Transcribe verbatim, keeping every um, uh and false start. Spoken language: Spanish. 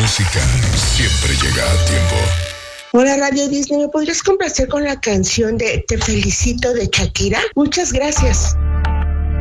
música siempre llega a tiempo. Hola Radio Disney, ¿me podrías complacer con la canción de Te Felicito de Shakira? Muchas gracias.